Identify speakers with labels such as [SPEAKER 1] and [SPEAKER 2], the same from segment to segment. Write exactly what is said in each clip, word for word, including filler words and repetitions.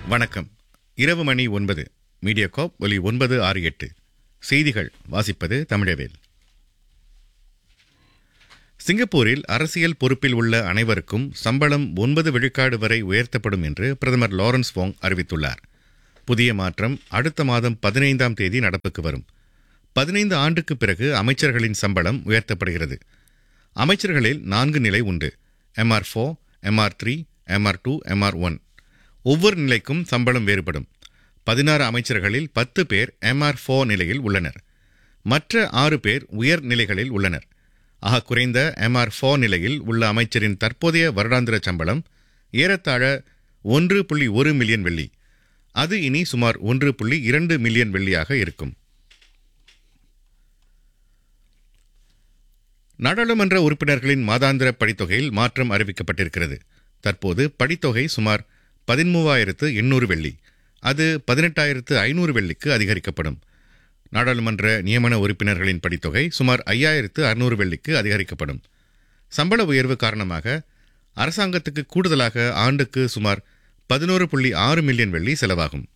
[SPEAKER 1] வணக்கம். இரவு மணி ஒன்பது. மீடியாகாப் ஒலி ஒன்பது ஆறு எட்டு. செய்திகள் வாசிப்பது தமிழவேல். சிங்கப்பூரில் அரசியல் பொறுப்பில் உள்ள அனைவருக்கும் சம்பளம் ஒன்பது விழுக்காடு வரை உயர்த்தப்படும் என்று பிரதமர் லாரன்ஸ் வோங் அறிவித்துள்ளார். புதிய மாற்றம் அடுத்த மாதம் பதினைந்தாம் தேதி நடப்புக்கு வரும். பதினைந்து ஆண்டுக்கு பிறகு அமைச்சர்களின் சம்பளம் உயர்த்தப்படுகிறது. அமைச்சர்களில் நான்கு நிலை உண்டு: MR four, MR three, MR two, MR one. ஒவ்வொரு நிலைக்கும் சம்பளம் வேறுபடும். பதினாறு அமைச்சர்களில் பத்து பேர் எம்ஆர் ஃபோர் நிலையில் உள்ளனர். மற்ற ஆறு பேர் உயர் நிலைகளில் உள்ளனர். ஆக குறைந்த எம்ஆர் ஃபோர் நிலையில் உள்ள அமைச்சரின் தற்போதைய வருடாந்திர சம்பளம் ஏறத்தாழ ஒன்று புள்ளி ஒரு மில்லியன் வெள்ளி. அது இனி சுமார் ஒன்று புள்ளி இரண்டு மில்லியன் வெள்ளியாக இருக்கும். நாடாளுமன்ற உறுப்பினர்களின் மாதாந்திர படித்தொகையில் மாற்றம் அறிவிக்கப்பட்டிருக்கிறது. தற்போது படித்தொகை சுமார் பதிமூவாயிரத்து எண்ணூறு வெள்ளி. அது பதினெட்டாயிரத்து ஐநூறு வெள்ளிக்கு அதிகரிக்கப்படும். நாடாளுமன்ற நியமன உறுப்பினர்களின் படித்தொகை சுமார் ஐயாயிரத்து அறுநூறு வெள்ளிக்கு அதிகரிக்கப்படும். சம்பள உயர்வு காரணமாக அரசாங்கத்துக்கு கூடுதலாக ஆண்டுக்கு சுமார் பதினோரு புள்ளி ஆறு மில்லியன் வெள்ளி செலவாகும்.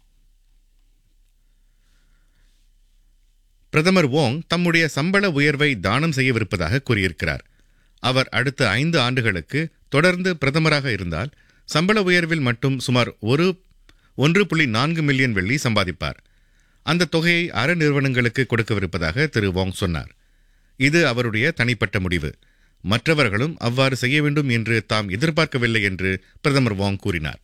[SPEAKER 1] பிரதமர் வோங் தம்முடைய சம்பள உயர்வை தானம் செய்யவிருப்பதாக கூறியிருக்கிறார். அவர் அடுத்த ஐந்து ஆண்டுகளுக்கு தொடர்ந்து பிரதமராக இருந்தால் சம்பள உயர்வில் மட்டும் சுமார் ஒரு ஒன்று புள்ளி நான்கு மில்லியன் வெள்ளி சம்பாதிப்பார். அந்த தொகையை அற நிறுவனங்களுக்கு கொடுக்கவிருப்பதாக திரு வோங் சொன்னார். இது அவருடைய தனிப்பட்ட முடிவு. மற்றவர்களும் அவ்வாறு செய்ய வேண்டும் என்று தாம் எதிர்பார்க்கவில்லை என்று பிரதமர் வோங் கூறினார்.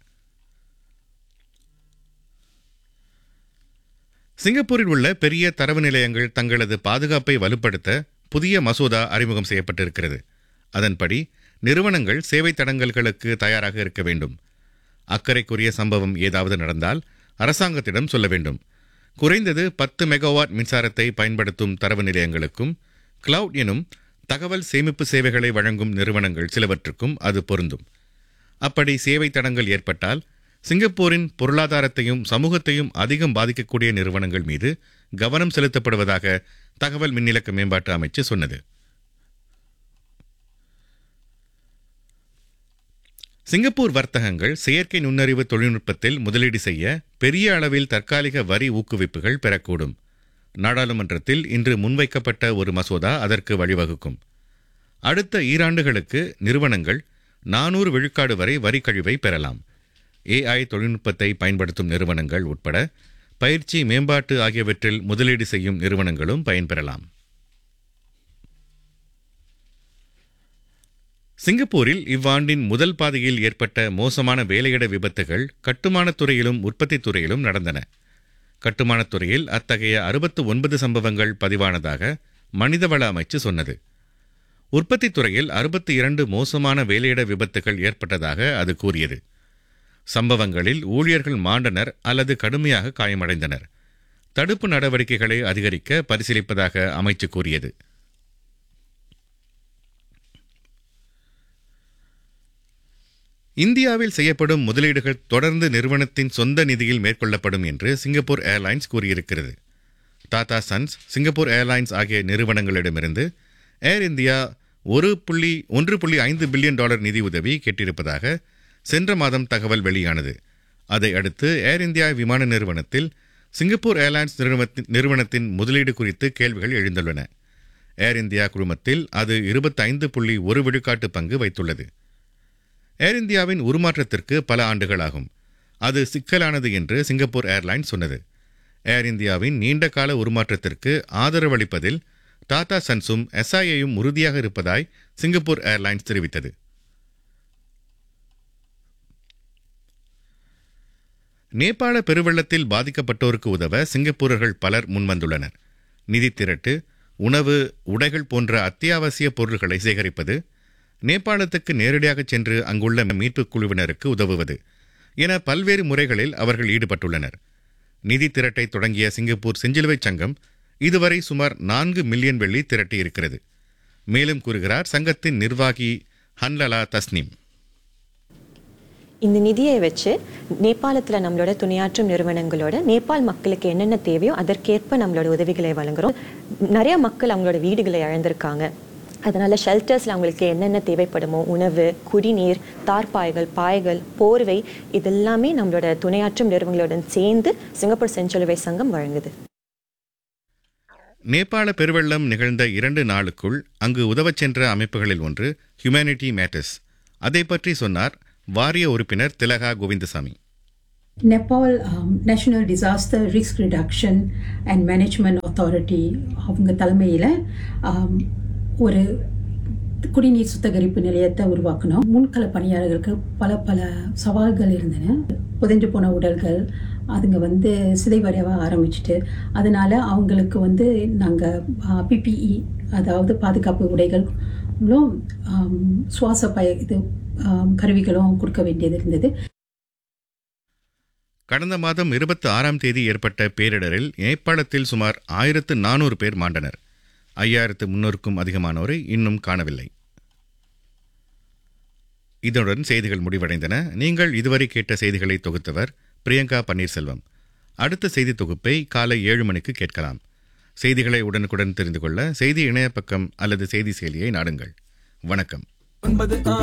[SPEAKER 1] சிங்கப்பூரில் உள்ள பெரிய தரவு நிலையங்கள் தங்களது பாதுகாப்பை வலுப்படுத்த புதிய மசோதா அறிமுகம் செய்யப்பட்டிருக்கிறது. அதன்படி நிறுவனங்கள் சேவை தடங்கல்களுக்கு தயாராக இருக்க வேண்டும். அக்கறைக்குரிய சம்பவம் ஏதாவது நடந்தால் அரசாங்கத்திடம் சொல்ல வேண்டும். குறைந்தது பத்து மெகாவாட் மின்சாரத்தை பயன்படுத்தும் தரவு நிலையங்களுக்கும் கிளவுட் எனும் தகவல் சேமிப்பு சேவைகளை வழங்கும் நிறுவனங்கள் சிலவற்றுக்கும் அது பொருந்தும். அப்படி சேவை தடங்கல் ஏற்பட்டால் சிங்கப்பூரின் பொருளாதாரத்தையும் சமூகத்தையும் அதிகம் பாதிக்கக்கூடிய நிறுவனங்கள் மீது கவனம் செலுத்தப்படுவதாக தகவல் மின்னிலக்க மேம்பாட்டு அமைச்சு சொன்னது. சிங்கப்பூர் வர்த்தகங்கள் செயற்கை நுண்ணறிவு தொழில்நுட்பத்தில் முதலீடு செய்ய பெரிய அளவில் தற்காலிக வரி ஊக்குவிப்புகள் பெறக்கூடும். நாடாளுமன்றத்தில் இன்று முன்வைக்கப்பட்ட ஒரு மசோதா அதற்கு வழிவகுக்கும். அடுத்த ஈராண்டுகளுக்கு நிறுவனங்கள் நானூறு விழுக்காடு வரை வரி கழிவை பெறலாம். ஏஐ தொழில்நுட்பத்தை பயன்படுத்தும் நிறுவனங்கள் உட்பட பயிற்சி, மேம்பாட்டு ஆகியவற்றில் முதலீடு செய்யும் நிறுவனங்களும் பயன்பெறலாம். சிங்கப்பூரில் இவ்வாண்டின் முதல் பாதியில் ஏற்பட்ட மோசமான வேலையிட விபத்துகள் கட்டுமானத் துறையிலும் உற்பத்தி துறையிலும் நடந்தன. கட்டுமானத் துறையில் அத்தகைய அறுபத்து ஒன்பது சம்பவங்கள் பதிவானதாக மனிதவள அமைச்சு சொன்னது. உற்பத்தி துறையில் அறுபத்தி இரண்டு மோசமான வேலையிட விபத்துகள் ஏற்பட்டதாக அது கூறியது. சம்பவங்களில் ஊழியர்கள் மாண்டனர் அல்லது கடுமையாக காயமடைந்தனர். தடுப்பு நடவடிக்கைகளை அதிகரிக்க பரிசீலிப்பதாக அமைச்சு கூறியது. இந்தியாவில் செய்யப்படும் முதலீடுகள் தொடர்ந்து நிறுவனத்தின் சொந்த நிதியில் மேற்கொள்ளப்படும் என்று சிங்கப்பூர் ஏர்லைன்ஸ் கூறியிருக்கிறது. டாடா சன்ஸ், சிங்கப்பூர் ஏர்லைன்ஸ் ஆகிய நிறுவனங்களிடமிருந்து ஏர் இந்தியா ஒரு புள்ளி ஒன்று புள்ளி ஐந்து பில்லியன் டாலர் நிதி உதவி கேட்டிருப்பதாக சென்ற மாதம் தகவல் வெளியானது. அதை அடுத்து ஏர் இந்தியா விமான நிறுவனத்தில் சிங்கப்பூர் ஏர்லைன்ஸ் நிறுவனத்தின் முதலீடு குறித்து கேள்விகள் எழுந்துள்ளன. ஏர் இந்தியா குழுமத்தில் அது இருபத்தைந்து புள்ளி ஒரு விழுக்காட்டு பங்கு வைத்துள்ளது. ஏர் இந்தியாவின் உருமாற்றத்திற்கு பல ஆண்டுகளாகும். அது சிக்கலானது என்று சிங்கப்பூர் ஏர்லைன்ஸ் சொன்னது. ஏர் இந்தியாவின் நீண்டகால உருமாற்றத்திற்கு ஆதரவளிப்பதில் டாடா சன்ஸும் எஸ்ஐஏயும் உறுதியாக இருப்பதாய் சிங்கப்பூர் ஏர்லைன்ஸ் தெரிவித்தது. நேபாள பெருவெள்ளத்தில் பாதிக்கப்பட்டோருக்கு உதவ சிங்கப்பூரர்கள் பலர் முன்வந்துள்ளனர். நிதி திரட்டு, உணவு, உடைகள் போன்ற அத்தியாவசிய பொருட்களை சேகரிப்பது, நேபாளத்துக்கு நேரடியாக சென்று அங்குள்ள மீட்புக் குழுவினருக்கு உதவுவது என பல்வேறு முறைகளில் அவர்கள் ஈடுபட்டுள்ளனர். நிதி திரட்டை தொடங்கிய சிங்கப்பூர் செஞ்சிலுவை சங்கம் இதுவரை சுமார் நான்கு மில்லியன் வெள்ளி திரட்டியிருக்கிறது. மேலும் கூறுகிறார் சங்கத்தின் நிர்வாகி ஹன்லலா தஸ்னீம்.
[SPEAKER 2] இந்த நிதியை வச்சு நேபாளத்தில் நம்மளோட துணையாற்றும் நிறுவனங்களோட நேபாள் மக்களுக்கு என்னென்ன தேவையோ அதற்கேற்ப நம்மளோட உதவிகளை வழங்குறோம். நிறைய மக்கள் அவங்களோட வீடுகளை இழந்திருக்காங்க. அதனால் ஷெல்டர்ஸில் அவங்களுக்கு என்னென்ன தேவைப்படுமோ உணவு, குடிநீர், தார்பாய்கள், பாய்கள், போர்வை இதெல்லாமே நம்மளோட துணையாற்றும் நிறுவனங்களுடன் சேர்ந்து சிங்கப்பூர் செஞ்சிலுவை சங்கம் வழங்குது.
[SPEAKER 1] நேபாள பெருவெள்ளம் நிகழ்ந்த இரண்டு நாளுக்குள் அங்கு உதவச் சென்ற அமைப்புகளில் ஒன்று ஹியூமனிட்டி மேட்டர்ஸ். அதை பற்றி சொன்னார் வாரிய உறுப்பினர் திலகா Govindasamy.
[SPEAKER 3] Nepal um, National Disaster Risk Reduction and Management Authority அவங்க தலைமையில் ஒரு குடிநீர் சுத்திகரிப்பு நிலையத்தை உருவாக்கணும். முன்கள பணியாளர்களுக்கு பல பல சவால்கள் இருந்தன. புதைஞ்சு போன உடல்கள் அதுங்க வந்து சிதைவடைய ஆரம்பிச்சுட்டு, அதனால அவங்களுக்கு வந்து நாங்கள் பிபிஇ அதாவது பாதுகாப்பு உடைகளும் சுவாச பய இது கருவிகளும் கொடுக்க வேண்டியது இருந்தது.
[SPEAKER 1] கடந்த மாதம் இருபத்தி ஆறாம் தேதி ஏற்பட்ட பேரிடரில் நேபாளத்தில் சுமார் ஆயிரத்து நானூறு பேர் மாண்டனர். ஐயாயிரத்து முன்னூறுக்கும் அதிகமானோரை இன்னும் காணவில்லை. இதனுடன் செய்திகள் முடிவடைந்தன. நீங்கள் இதுவரை கேட்ட செய்திகளை தொகுத்தவர் பிரியங்கா பன்னீர்செல்வம். அடுத்த செய்தி தொகுப்பை காலை ஏழு மணிக்கு கேட்கலாம். செய்திகளை உடனுக்குடன் தெரிந்து கொள்ள செய்தி இணைய பக்கம் அல்லது செய்தி செயலியை நாடுங்கள். வணக்கம்.